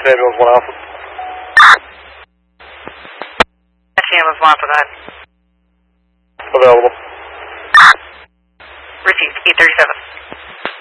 Ambulance 1 Alpha. Ambulance 1 Alpha, go ahead. Available. Received, 837.